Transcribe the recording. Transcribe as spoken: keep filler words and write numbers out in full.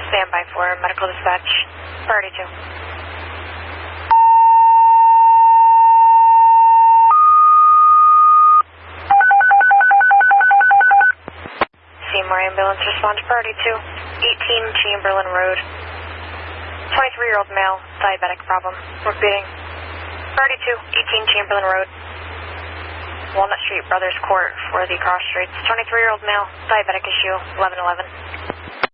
Stand by for medical dispatch. Priority two. Seymour ambulance response priority two. eighteen Chamberlain Road. twenty-three-year-old male, diabetic problem. Repeating. Priority two, eighteen Chamberlain Road. Walnut Street, Brothers Court for the cross streets. twenty-three-year-old male, diabetic issue, eleven eleven.